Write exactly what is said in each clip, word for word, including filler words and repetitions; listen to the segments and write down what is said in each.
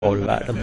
av världen.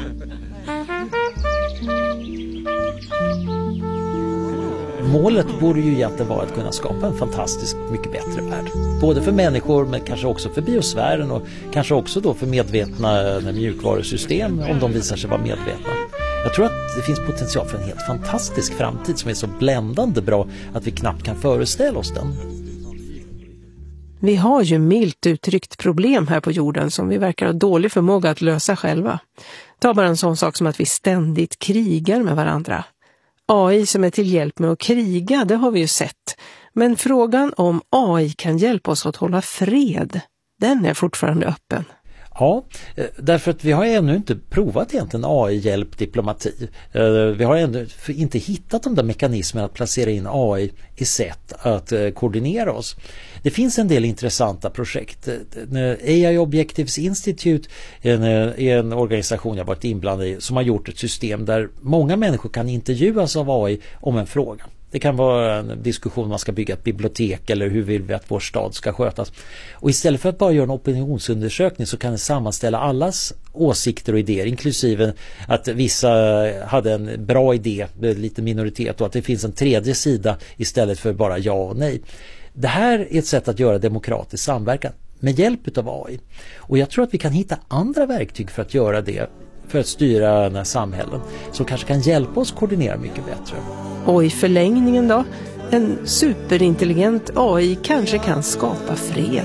Målet borde ju egentligen vara att kunna skapa en fantastiskt mycket bättre värld. Både för människor men kanske också för biosfären och kanske också då för medvetna mjukvarusystem om de visar sig vara medvetna. Jag tror att det finns potential för en helt fantastisk framtid som är så bländande bra att vi knappt kan föreställa oss den. Vi har ju milt uttryckt problem här på jorden som vi verkar ha dålig förmåga att lösa själva. Ta bara en sån sak som att vi ständigt krigar med varandra. A I som är till hjälp med att kriga, det har vi ju sett. Men frågan om A I kan hjälpa oss att hålla fred, den är fortfarande öppen. Ja, därför att vi har ännu inte provat egentligen A I-hjälp diplomati. Vi har ännu inte hittat de där mekanismerna att placera in A I i sätt att koordinera oss. Det finns en del intressanta projekt. A I Objectives Institute är en organisation jag varit inblandad i som har gjort ett system där många människor kan intervjuas av A I om en fråga. Det kan vara en diskussion om man ska bygga ett bibliotek eller hur vill vi att vår stad ska skötas. Och istället för att bara göra en opinionsundersökning så kan det sammanställa allas åsikter och idéer, inklusive att vissa hade en bra idé, lite minoritet, och att det finns en tredje sida istället för bara ja och nej. Det här är ett sätt att göra demokratisk samverkan med hjälp av A I. Och jag tror att vi kan hitta andra verktyg för att göra det, för att styra den här samhällen som kanske kan hjälpa oss koordinera mycket bättre. Och i förlängningen då, en superintelligent A I kanske kan skapa fred.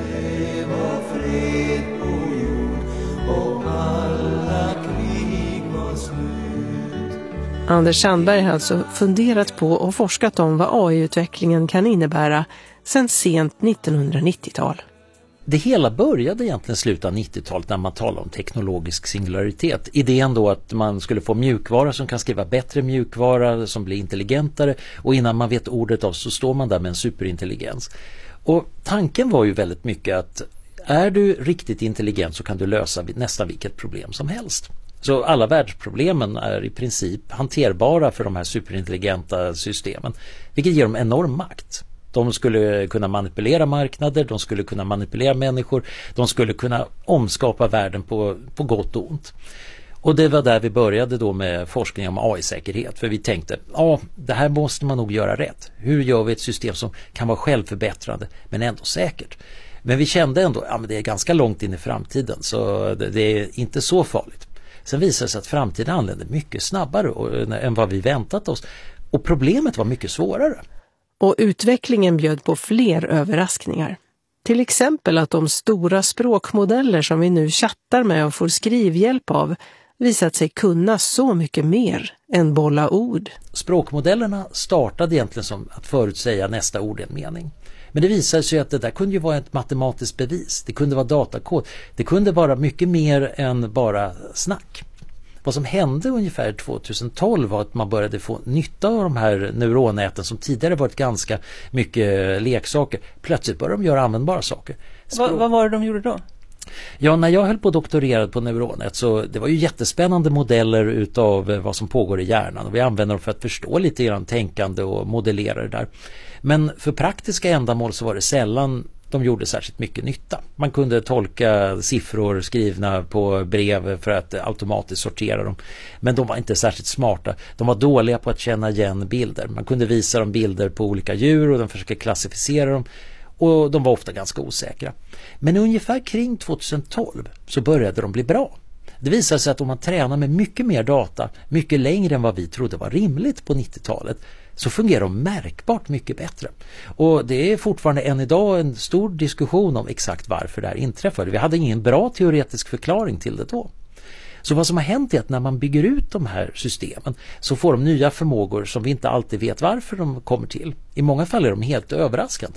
Anders Sandberg har alltså funderat på och forskat om vad A I-utvecklingen kan innebära sedan sent nittonhundranittiotal. Det hela började egentligen sluta nittiotalet när man talade om teknologisk singularitet. Idén då att man skulle få mjukvara som kan skriva bättre mjukvara, som blir intelligentare, och innan man vet ordet av så står man där med en superintelligens. Och tanken var ju väldigt mycket att är du riktigt intelligent så kan du lösa nästan vilket problem som helst. Så alla världsproblemen är i princip hanterbara för de här superintelligenta systemen, vilket ger dem enorm makt. De skulle kunna manipulera marknader, de skulle kunna manipulera människor, de skulle kunna omskapa världen på, på gott och ont. Och det var där vi började då med forskning om A I-säkerhet, för vi tänkte, ja, det här måste man nog göra rätt. Hur gör vi ett system som kan vara självförbättrande men ändå säkert? Men vi kände ändå, ja men det är ganska långt in i framtiden så det, det är inte så farligt. Sen visade det sig att framtiden anlände mycket snabbare och, än vad vi väntat oss. Och problemet var mycket svårare. Och utvecklingen bjöd på fler överraskningar. Till exempel att de stora språkmodeller som vi nu chattar med och får skrivhjälp av visat sig kunna så mycket mer än bolla ord. Språkmodellerna startade egentligen som att förutsäga nästa ord i en mening. Men det visade sig att det där kunde ju vara ett matematiskt bevis. Det kunde vara datakod. Det kunde vara mycket mer än bara snack. Vad som hände ungefär tjugohundratolv var att man började få nytta av de här neuronnäten som tidigare varit ganska mycket leksaker. Plötsligt började de göra användbara saker. Språk... Va, vad var det de gjorde då? Ja, när jag höll på att doktorera på neuronnät så det var ju jättespännande modeller utav vad som pågår i hjärnan. Och vi använder dem för att förstå lite grann tänkande och modellera det där. Men för praktiska ändamål så var det sällan de gjorde särskilt mycket nytta. Man kunde tolka siffror skrivna på brev för att automatiskt sortera dem. Men de var inte särskilt smarta. De var dåliga på att känna igen bilder. Man kunde visa dem bilder på olika djur och de försökte klassificera dem. Och de var ofta ganska osäkra. Men ungefär kring tjugohundratolv så började de bli bra. Det visade sig att om man tränar med mycket mer data, mycket längre än vad vi trodde var rimligt på nittiotalet, så fungerar de märkbart mycket bättre. Och det är fortfarande än idag en stor diskussion om exakt varför det här inträffade. Vi hade ingen bra teoretisk förklaring till det då. Så vad som har hänt är att när man bygger ut de här systemen så får de nya förmågor som vi inte alltid vet varför de kommer till. I många fall är de helt överraskande.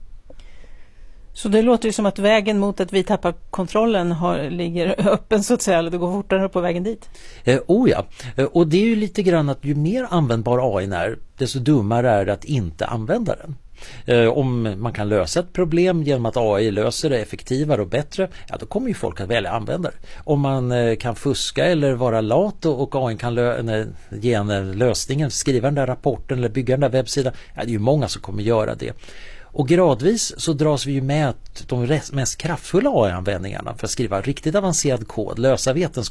Så det låter ju som att vägen mot att vi tappar kontrollen har, ligger öppen så att säga, eller det går fortare på vägen dit. Eh, oh ja, eh, och det är ju lite grann att ju mer användbar A I är, desto dummare är det att inte använda den. Eh, om man kan lösa ett problem genom att A I löser det effektivare och bättre, ja då kommer ju folk att välja använda det. Om man eh, kan fuska eller vara lat och, och A I kan lö- ge en lösningen, skriva den där rapporten eller bygga den där webbsidan, ja det är ju många som kommer göra det. Och gradvis så dras vi ju med de mest kraftfulla A I-användningarna för att skriva riktigt avancerad kod, lösa vetenskapliga